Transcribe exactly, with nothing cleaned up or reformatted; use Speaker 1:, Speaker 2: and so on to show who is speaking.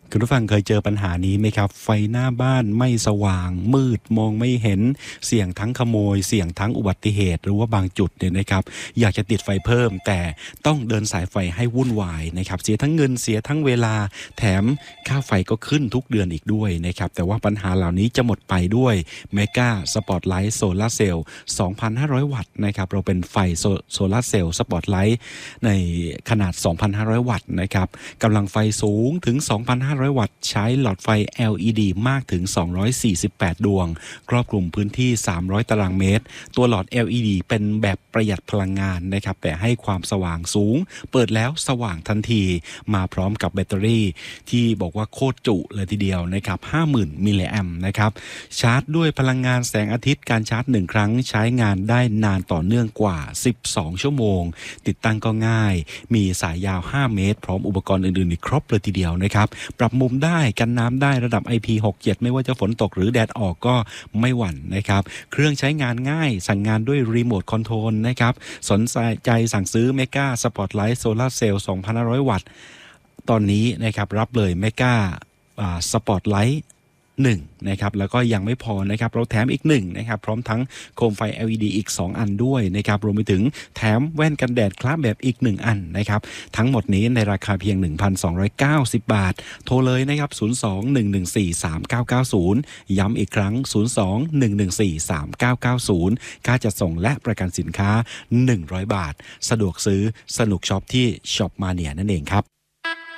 Speaker 1: คุณผู้ฟังเคยเจอปัญหานี้ไหมครับไฟหน้าบ้านไม่สว่างมืดมองไม่เห็นเสี่ยงทั้งขโมยเสี่ยงทั้งอุบัติเหตุหรือว่าบางจุดเนี่ยนะครับอยากจะติดไฟเพิ่มแต่ต้องเดินสายไฟให้วุ่นวายนะครับเสียทั้งเงินเสียทั้งเวลาแถมค่าไฟก็ขึ้นทุกเดือนอีกด้วยนะครับแต่ว่าปัญหาเหล่านี้จะหมดไปด้วยเมกาสปอตไลท์โซลาร์เซลล์ สองพันห้าร้อย วัตต์นะครับเราเป็นไฟโซลาร์เซลล์สปอตไลท์ในขนาด สองพันห้าร้อย วัตต์นะครับกำลังไฟสูงถึง สองพันห้าร้อย วัตต์ใช้หลอดไฟ แอล อี ดี มากถึง สองร้อยสี่สิบแปด ดวงครอบคลุมพื้นที่ สามร้อย ตารางเมตรตัวหลอด แอล อี ดี เป็นแบบประหยัดพลังงานนะครับแต่ให้ความสว่างสูงเปิดแล้วสว่างทันทีมาพร้อมกับแบตเตอรี่ที่บอกว่าโคตรจุเลยทีเดียวนะครับ ห้าหมื่น มิลลิแอมป์นะครับชาร์จด้วยพลังงานแสงอาทิตย์การชาร์จหนึ่งครั้งใช้งานได้นานต่อเนื่องกว่าสิบสองชั่วโมงติดตั้งก็ง่ายมีสายยาวห้าเมตรพร้อมอุปกรณ์อื่นๆอีกครบเลยทีเดียวนะครับปรับมุมได้กันน้ำได้ระดับ ไอ พี หกสิบเจ็ด ไม่ว่าจะฝนตกหรือแดดออกก็ไม่หวั่นนะครับเครื่องใช้งานง่ายสั่งงานด้วยรีโมทคอนโทรลนะครับสนใจสั่งซื้อเมกาสปอตไลท์โซลาร์เซลล์ สองพันห้าร้อย วัตต์ตอนนี้นะครับรับเลยเมกาสปอตไลท์หนึ่งนะครับแล้วก็ยังไม่พอนะครับเราแถมอีกหนึ่งนะครับพร้อมทั้งโคมไฟ แอล อี ดี อีกสองอันด้วยนะครับรวมไปถึงแถมแว่นกันแดดคล้าแบบอีกหนึ่งอันนะครับทั้งหมดนี้ในราคาเพียง หนึ่งพันสองร้อยเก้าสิบ บาทโทรเลยนะครับศูนย์ สอง หนึ่ง หนึ่ง สี่ สาม เก้า เก้า ศูนย์ย้ำอีกครั้งศูนย์ สอง หนึ่ง หนึ่ง สี่ สาม เก้า เก้า ศูนย์ค่าจัดส่งและประกันสินค้าหนึ่งร้อยบาทสะดวกซื้อสนุกช็อปที่ช็อปมาเนียนั่นเองครับ